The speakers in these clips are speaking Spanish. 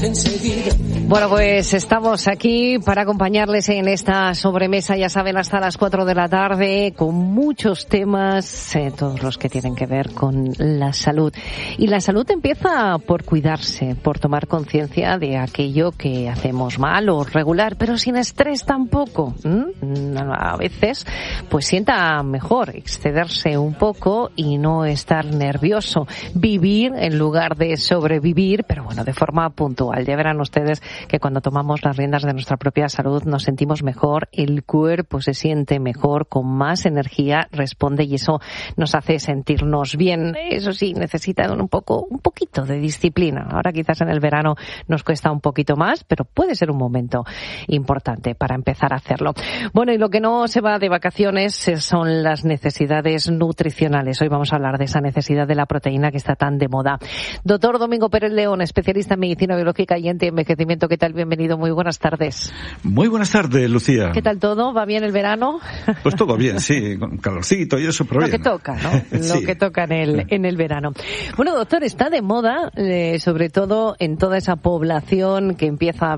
Bueno, pues estamos aquí para acompañarles en esta sobremesa, ya saben, hasta las 4 de la tarde, con muchos temas, todos los que tienen que ver con la salud. Y la salud empieza por cuidarse, por tomar conciencia de aquello que hacemos mal o regular, pero sin estrés tampoco. A veces, pues sienta mejor excederse un poco y no estar nervioso. Vivir en lugar de sobrevivir, pero bueno, de forma puntual. Ya verán ustedes que cuando tomamos las riendas de nuestra propia salud nos sentimos mejor, el cuerpo se siente mejor, con más energía responde y eso nos hace sentirnos bien. Eso sí, necesita un poquito de disciplina. Ahora quizás en el verano nos cuesta un poquito más, pero puede ser un momento importante para empezar a hacerlo. Bueno, y lo que no se va de vacaciones son las necesidades nutricionales. Hoy vamos a hablar de esa necesidad de la proteína que está tan de moda. Doctor Domingo Pérez León, especialista en medicina biológica y antienvejecimiento. ¿Qué tal? Bienvenido. Muy buenas tardes. Muy buenas tardes, Lucía. ¿Qué tal todo? ¿Va bien el verano? Pues todo bien, sí, con calorcito y eso, pero lo bien. Que toca, ¿no? Lo sí. Que toca en el verano. Bueno, doctor, está de moda, sobre todo en toda esa población que empieza a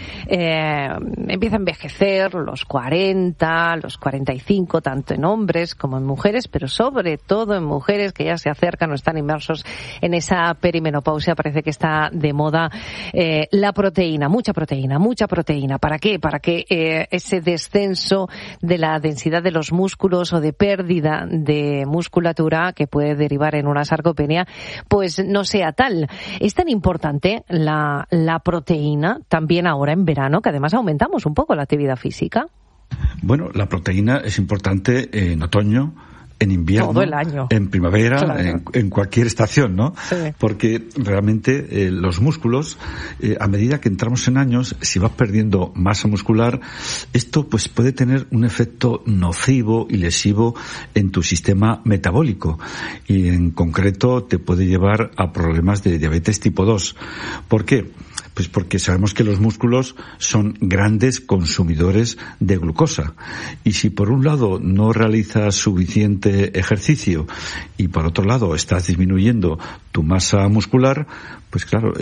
envejecer, los 40, los 45, tanto en hombres como en mujeres, pero sobre todo en mujeres que ya se acercan o están inmersos en esa perimenopausia. Parece que está de moda la proteína, mucha proteína. ¿Para qué? Para que ese descenso de la densidad de los músculos o de pérdida de musculatura que puede derivar en una sarcopenia, pues no sea tal. Es tan importante la proteína también ahora en verano, que además aumentamos un poco la actividad física. Bueno, la proteína es importante en otoño, en invierno, todo el año, en primavera, claro. en cualquier estación, ¿no? Sí. Porque realmente los músculos, a medida que entramos en años, si vas perdiendo masa muscular, esto pues puede tener un efecto nocivo y lesivo en tu sistema metabólico y en concreto te puede llevar a problemas de diabetes tipo 2. ¿Por qué? Pues porque sabemos que los músculos son grandes consumidores de glucosa y si por un lado no realizas suficiente ejercicio y por otro lado estás disminuyendo tu masa muscular, pues claro,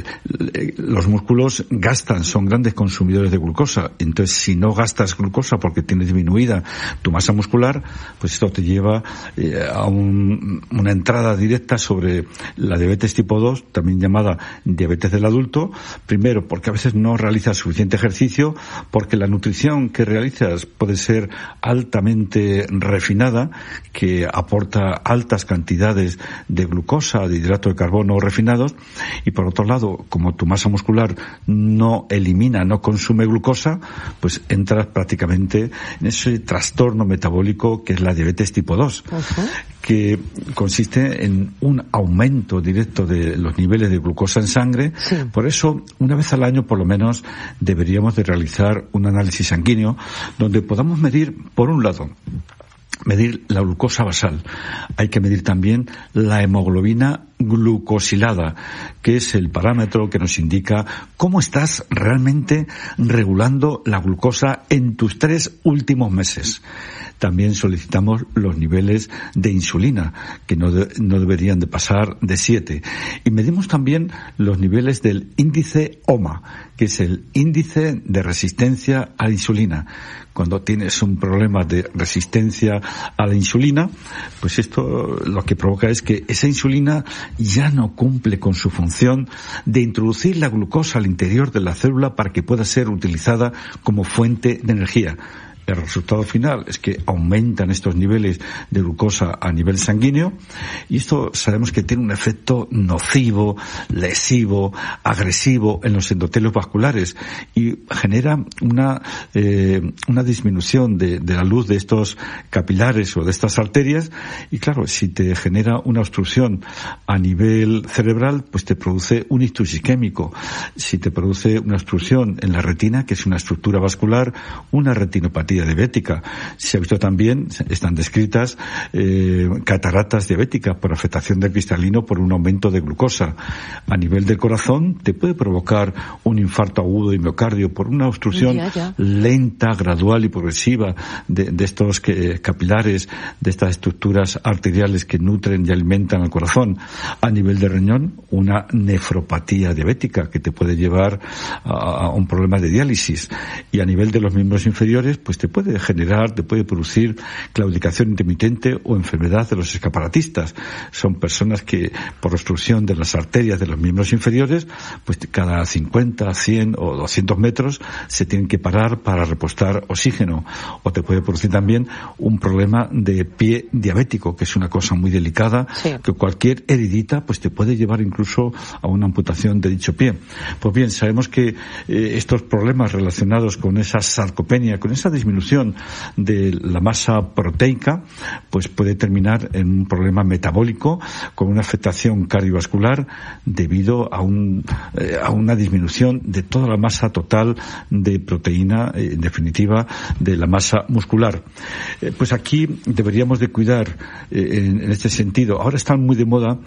los músculos son grandes consumidores de glucosa. Entonces, si no gastas glucosa porque tienes disminuida tu masa muscular, pues esto te lleva a una entrada directa sobre la diabetes tipo 2, también llamada diabetes del adulto. Primero, porque a veces no realizas suficiente ejercicio, porque la nutrición que realizas puede ser altamente refinada, que aporta altas cantidades de glucosa, de hidrato de carbono refinados, y por otro lado, como tu masa muscular no consume glucosa, pues entras prácticamente en ese trastorno metabólico que es la diabetes tipo 2, que consiste en un aumento directo de los niveles de glucosa en sangre. Sí. Por eso, una vez al año, por lo menos, deberíamos de realizar un análisis sanguíneo donde podamos medir, por un lado, medir la glucosa basal. Hay que medir también la hemoglobina glucosilada, que es el parámetro que nos indica cómo estás realmente regulando la glucosa en tus 3 últimos meses. También solicitamos los niveles de insulina, que no deberían de pasar de 7. Y medimos también los niveles del índice OMA, que es el índice de resistencia a la insulina. Cuando tienes un problema de resistencia a la insulina, pues esto lo que provoca es que esa insulina ya no cumple con su función de introducir la glucosa al interior de la célula para que pueda ser utilizada como fuente de energía. El resultado final es que aumentan estos niveles de glucosa a nivel sanguíneo y esto sabemos que tiene un efecto nocivo, lesivo, agresivo en los endotelios vasculares y genera una disminución de la luz de estos capilares o de estas arterias y claro, si te genera una obstrucción a nivel cerebral, pues te produce un ictus isquémico. Si te produce una obstrucción en la retina, que es una estructura vascular, una retinopatía nefropatía diabética. Se ha visto también, están descritas cataratas diabéticas por afectación del cristalino por un aumento de glucosa. A nivel del corazón te puede provocar un infarto agudo de miocardio por una obstrucción lenta, gradual y progresiva de estos capilares, de estas estructuras arteriales que nutren y alimentan al corazón. A nivel de riñón, una nefropatía diabética que te puede llevar a un problema de diálisis. Y a nivel de los miembros inferiores, pues te puede producir claudicación intermitente o enfermedad de los escaparatistas. Son personas que por obstrucción de las arterias de los miembros inferiores, pues cada 50, 100 o 200 metros se tienen que parar para repostar oxígeno. O te puede producir también un problema de pie diabético, que es una cosa muy delicada, que cualquier heridita pues te puede llevar incluso a una amputación de dicho pie. Pues bien, sabemos que estos problemas relacionados con esa sarcopenia, con esa disminución de la masa proteica, pues puede terminar en un problema metabólico con una afectación cardiovascular debido a una disminución de toda la masa total de proteína, en definitiva, de la masa muscular. Pues aquí deberíamos de cuidar en este sentido. Ahora está muy de moda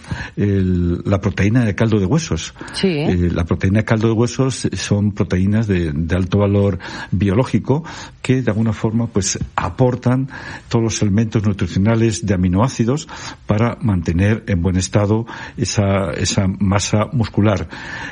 la proteína de caldo de huesos. Sí. La proteína de caldo de huesos son proteínas de alto valor biológico que de alguna forma pues aportan todos los elementos nutricionales de aminoácidos para mantener en buen estado esa masa muscular.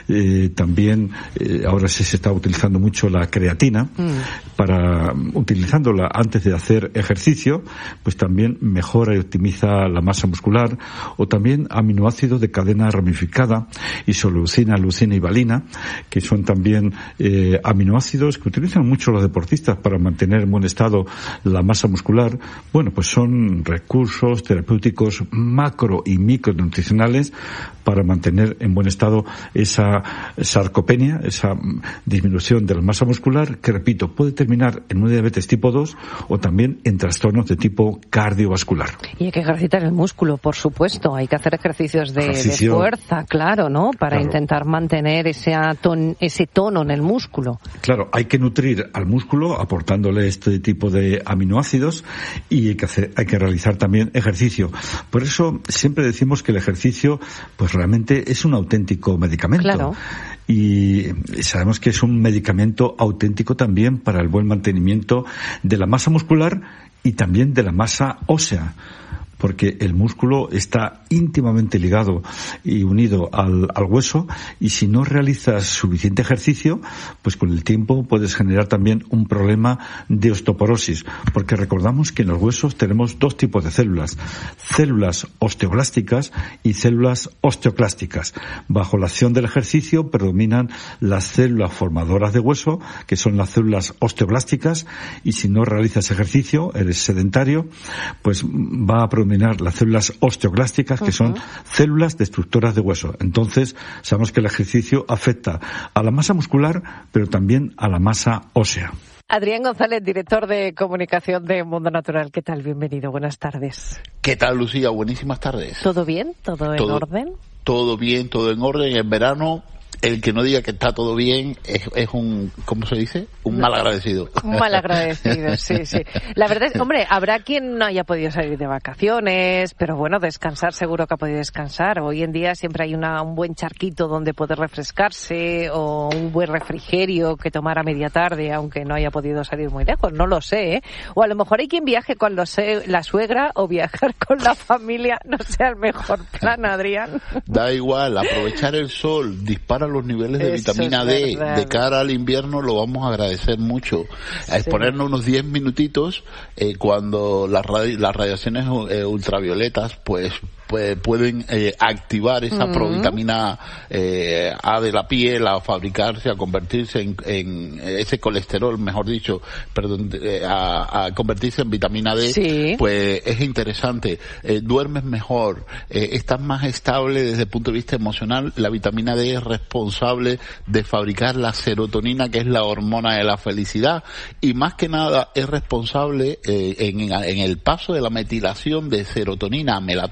También ahora se está utilizando mucho la creatina para utilizándola antes de hacer ejercicio, pues también mejora y optimiza la masa muscular. O también aminoácidos de cadena ramificada, isoleucina, leucina y valina, que son también aminoácidos que utilizan mucho los deportistas para mantener en buen estado la masa muscular. Bueno, pues son recursos terapéuticos macro y micronutricionales para mantener en buen estado esa sarcopenia, esa disminución de la masa muscular, que repito, puede terminar en una diabetes tipo 2 o también en trastornos de tipo cardiovascular. Y hay que ejercitar el músculo, por supuesto. Hay que hacer ejercicios de fuerza, claro, ¿no? Para intentar mantener ese tono en el músculo. Claro, hay que nutrir al músculo aportándole este tipo de aminoácidos y hay que realizar también ejercicio. Por eso siempre decimos que el ejercicio pues realmente es un auténtico medicamento. Claro. Y sabemos que es un medicamento auténtico también para el buen mantenimiento de la masa muscular y también de la masa ósea, porque el músculo está íntimamente ligado y unido al hueso, y si no realizas suficiente ejercicio, pues con el tiempo puedes generar también un problema de osteoporosis, porque recordamos que en los huesos tenemos dos tipos de células osteoblásticas y células osteoclásticas. Bajo la acción del ejercicio predominan las células formadoras de hueso, que son las células osteoblásticas, y si no realizas ejercicio, eres sedentario, pues va a predominar las células osteoclásticas, que son células destructoras de hueso. Entonces, sabemos que el ejercicio afecta a la masa muscular, pero también a la masa ósea. Adrián González, director de comunicación de Mundo Natural. ¿Qué tal? Bienvenido, buenas tardes. ¿Qué tal, Lucía? Buenísimas tardes. ¿Todo bien? ¿Todo en orden? Todo bien, todo en orden. En verano, el que no diga que está todo bien es un, ¿cómo se dice? Un mal agradecido. Un mal agradecido, sí, sí. La verdad es, hombre, habrá quien no haya podido salir de vacaciones, pero bueno, descansar seguro que ha podido descansar. Hoy en día siempre hay un buen charquito donde poder refrescarse o un buen refrigerio que tomar a media tarde, aunque no haya podido salir muy lejos, no lo sé, ¿eh? O a lo mejor hay quien viaje con la suegra o viajar con la familia, no sea el mejor plan, Adrián. Da igual, aprovechar el sol, dispara los niveles de vitamina D de cara al invierno, lo vamos a agradecer mucho. Sí. Exponernos unos 10 minutitos cuando las radiaciones ultravioletas pues pueden activar esa provitamina A de la piel a fabricarse, a convertirse en ese colesterol, mejor dicho, a convertirse en vitamina D. Sí. Pues es interesante. Duermes mejor, estás más estable desde el punto de vista emocional. La vitamina D es responsable de fabricar la serotonina, que es la hormona de la felicidad, y más que nada es responsable en el paso de la metilación de serotonina a melatonina,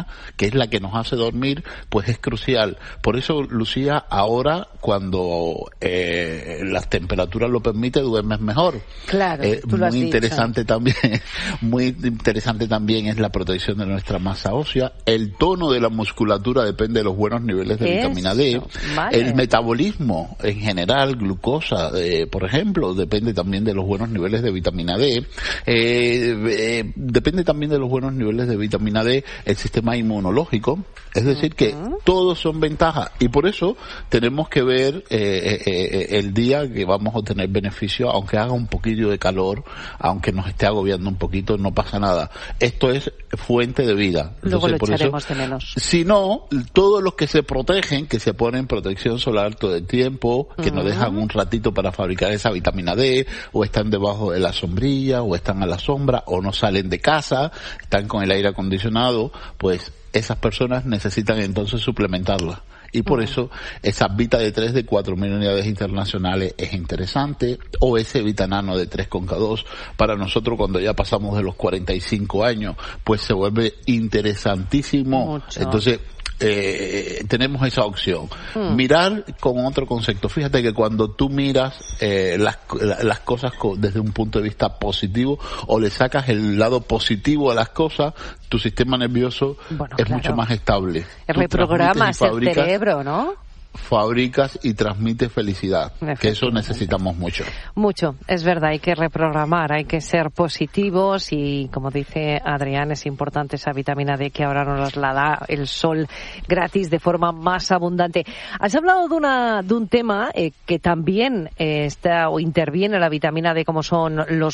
que es la que nos hace dormir, pues es crucial. Por eso, Lucía, ahora cuando las temperaturas lo permiten, duermes mejor. Claro, tú lo has muy dicho. Muy interesante también es la protección de nuestra masa ósea. El tono de la musculatura depende de los buenos niveles de vitamina D. Vale. El metabolismo en general, glucosa, por ejemplo, depende también de los buenos niveles de vitamina D. Depende también de los buenos niveles de vitamina D el sistema inmunológico. Es decir, que todos son ventajas, y por eso tenemos que ver el día que vamos a obtener beneficio, aunque haga un poquito de calor, aunque nos esté agobiando un poquito, no pasa nada. Esto es fuente de vida. Luego entonces, lo echaremos de menos. Si no, todos los que se protegen, que se ponen protección solar todo el tiempo, que nos dejan un ratito para fabricar esa vitamina D, o están debajo de la sombrilla, o están a la sombra, o no salen de casa, están con el aire acondicionado, pues esas personas necesitan entonces suplementarla. Y por eso esa Vita D3 de 4.000 unidades internacionales es interesante, o ese Vitanano de 3,2 para nosotros cuando ya pasamos de los 45 años, pues se vuelve interesantísimo. Mucho. Entonces, tenemos esa opción. Mirar con otro concepto. Fíjate que cuando tú miras las cosas desde un punto de vista positivo, o le sacas el lado positivo a las cosas, tu sistema nervioso es mucho más estable. Reprogramas el cerebro, ¿no? Fabricas y transmites felicidad, que eso necesitamos mucho. Mucho, es verdad, hay que reprogramar, hay que ser positivos y, como dice Adrián, es importante esa vitamina D que ahora nos la da el sol gratis de forma más abundante. Has hablado de un tema que también está o interviene la vitamina D, como son los